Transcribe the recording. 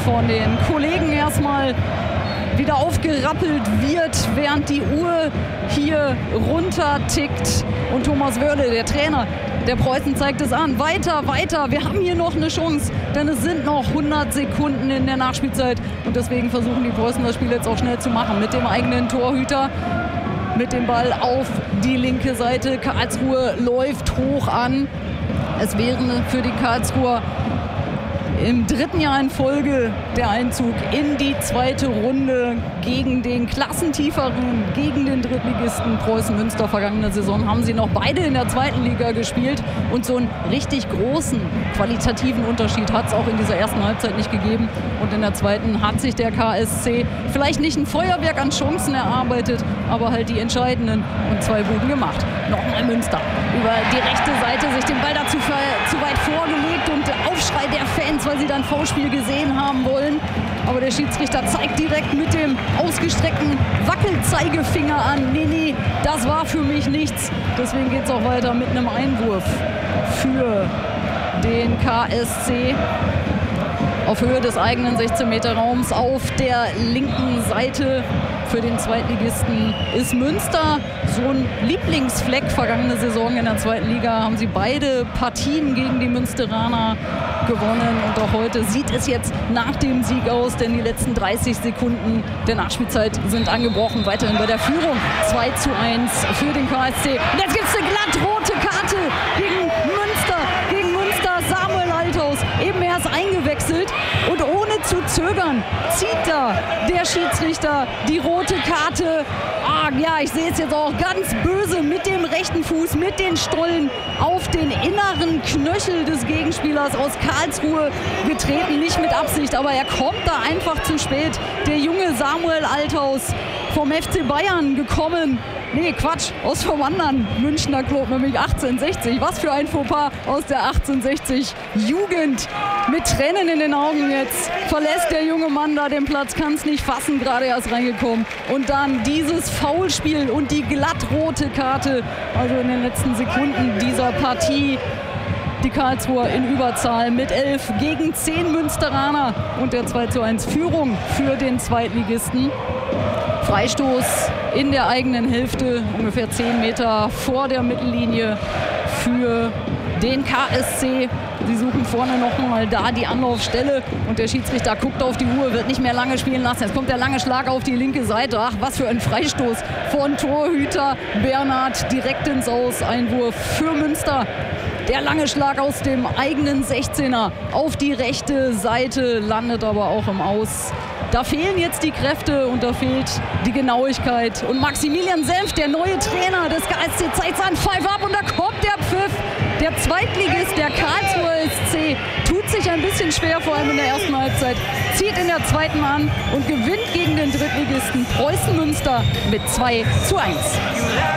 von den Kollegen erstmal wieder aufgerappelt wird, während die Uhr hier runter tickt. Und Thomas Wörle, der Trainer der Preußen, zeigt es an. Weiter, weiter. Wir haben hier noch eine Chance, denn es sind noch 100 Sekunden in der Nachspielzeit. Und deswegen versuchen die Preußen das Spiel jetzt auch schnell zu machen. Mit dem eigenen Torhüter, mit dem Ball auf die linke Seite. Karlsruhe läuft hoch an. Es wäre für die Karlsruher im 3. Jahr in Folge der Einzug in die 2. Runde gegen den Klassentieferen, gegen den Drittligisten Preußen Münster. Vergangene Saison haben sie noch beide in der 2. Liga gespielt und so einen richtig großen qualitativen Unterschied hat es auch in dieser ersten Halbzeit nicht gegeben. Und in der 2. hat sich der KSC vielleicht nicht ein Feuerwerk an Chancen erarbeitet, aber halt die entscheidenden und 2 Buden gemacht. Nochmal Münster über die rechte Seite sich den Ball dazu zu weit vorgelegt und der Aufschrei der Fans, weil sie dann Foulspiel gesehen haben wollen. Aber der Schiedsrichter zeigt direkt mit dem ausgestreckten Wackelzeigefinger an. Nee, das war für mich nichts. Deswegen geht es auch weiter mit einem Einwurf für den KSC. Auf Höhe des eigenen 16-Meter-Raums auf der linken Seite für den Zweitligisten ist Münster. So ein Lieblingsfleck vergangene Saison in der 2. Liga haben sie beide Partien gegen die Münsteraner gewonnen. Und auch heute sieht es jetzt nach dem Sieg aus, denn die letzten 30 Sekunden der Nachspielzeit sind angebrochen. Weiterhin bei der Führung 2:1 für den KSC. Und jetzt gibt es eine glattrote Karte gegen Münster, Samuel Althaus, eben erst eingewechselt und ohne zu zögern zieht da der Schiedsrichter die rote Karte. Ja, ich sehe es jetzt auch ganz böse mit dem rechten Fuß, mit den Stollen auf den inneren Knöchel des Gegenspielers aus Karlsruhe getreten. Nicht mit Absicht, aber er kommt da einfach zu spät. Der junge Samuel Althaus vom FC Bayern gekommen. Nee, Quatsch, vom anderen Münchner Club, nämlich 1860. Was für ein Fauxpas aus der 1860 Jugend. Mit Tränen in den Augen jetzt verlässt der junge Mann da den Platz, kann es nicht fassen, gerade erst reingekommen. Und dann dieses Foulspiel und die glattrote Karte, also in den letzten Sekunden dieser Partie. Die Karlsruher in Überzahl mit 11 gegen 10 Münsteraner und der 2:1 Führung für den Zweitligisten. Freistoß in der eigenen Hälfte, ungefähr 10 Meter vor der Mittellinie für den KSC. Sie suchen vorne noch mal da die Anlaufstelle und der Schiedsrichter guckt auf die Uhr, wird nicht mehr lange spielen lassen. Jetzt kommt der lange Schlag auf die linke Seite. Ach, was für ein Freistoß von Torhüter Bernhard direkt ins Aus. Einwurf für Münster. Der lange Schlag aus dem eigenen 16er auf die rechte Seite, landet aber auch im Aus. Da fehlen jetzt die Kräfte und da fehlt die Genauigkeit. Und Maximilian Senft, der neue Trainer des KSC, zeigt an, Pfeif ab und da kommt der Pfiff. Der Zweitligist, der Karlsruher SC, tut sich ein bisschen schwer, vor allem in der ersten Halbzeit, zieht in der 2. an und gewinnt gegen den Drittligisten Preußen Münster mit 2:1.